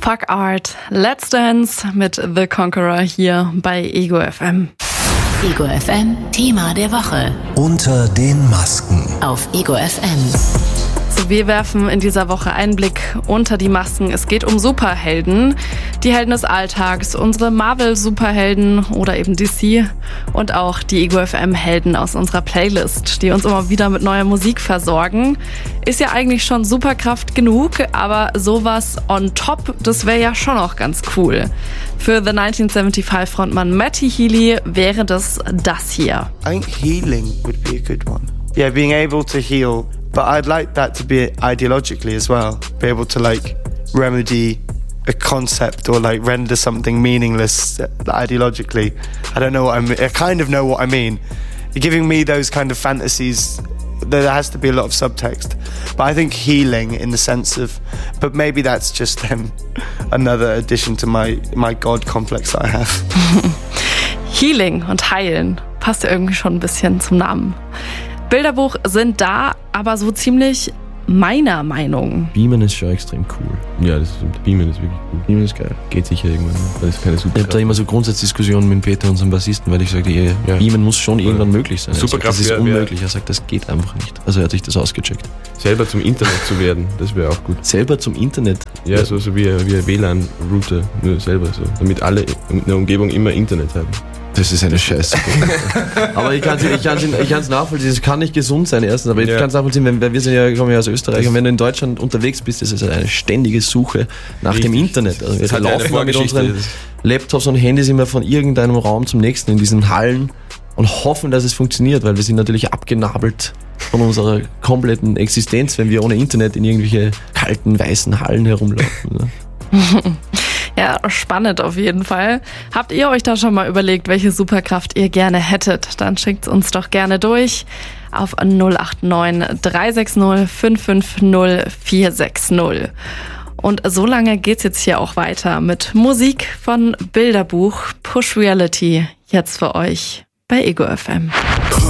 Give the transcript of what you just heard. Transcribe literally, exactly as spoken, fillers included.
Fuck Art, Let's Dance mit The Conqueror hier bei Ego F M. Ego F M, Thema der Woche. Unter den Masken. Auf Ego F M. So, wir werfen in dieser Woche einen Blick unter die Masken. Es geht um Superhelden, die Helden des Alltags, unsere Marvel-Superhelden oder eben D C und auch die Ego F M-Helden aus unserer Playlist, die uns immer wieder mit neuer Musik versorgen. Ist ja eigentlich schon Superkraft genug, aber sowas on top, das wäre ja schon auch ganz cool. Für The neunzehnhundertfünfundsiebzig-Frontmann Matty Healy wäre das das hier. I think healing would be a good one. Yeah, being able to heal. But I'd like that to be ideologically as well. Be able to like remedy a concept or like render something meaningless ideologically. I don't know what I mean. I kind of know what I mean. You're giving me those kind of fantasies. There has to be a lot of subtext. But I think healing in the sense of, but maybe that's just um, another addition to my, my God complex that I have. Healing und heilen passt ja irgendwie schon ein bisschen zum Namen. Bilderbuch sind da, aber so ziemlich meiner Meinung. Beamen ist schon extrem cool. Ja, das stimmt. Beamen ist wirklich cool. Beamen ist geil. Geht sicher irgendwann. Das ist keine Superkraft. Ich habe da immer so Grundsatzdiskussionen mit Peter, unserem Bassisten, weil ich sage, ja. Beamen muss schon irgendwann möglich sein. Superkraft sagt, das ist wär, unmöglich. Er sagt, das geht einfach nicht. Also er hat sich das ausgecheckt. Selber zum Internet zu werden, das wäre auch gut. Selber zum Internet? Ja, so, so wie, wie eine W L A N-Router, nur selber so. Damit alle in der Umgebung immer Internet haben. Das ist eine Scheiße. Aber ich kann es ich kann's, ich kann's nachvollziehen, es kann nicht gesund sein erstens, aber ich ja. kann es nachvollziehen, weil wir sind ja, kommen ja aus Österreich das und wenn du in Deutschland unterwegs bist, ist es eine ständige Suche nach Richtig. dem Internet. Also wir laufen mal mit unseren Laptops und Handys immer von irgendeinem Raum zum nächsten in diesen Hallen und hoffen, dass es funktioniert, weil wir sind natürlich abgenabelt von unserer kompletten Existenz, wenn wir ohne Internet in irgendwelche kalten, weißen Hallen herumlaufen. Ne? Ja, spannend auf jeden Fall. Habt ihr euch da schon mal überlegt, welche Superkraft ihr gerne hättet? Dann schickt's uns doch gerne durch auf null acht neun drei sechs null fünf fünf null vier sechs null. Und so lange geht's jetzt hier auch weiter mit Musik von Bilderbuch Push Reality. Jetzt für euch bei Ego F M.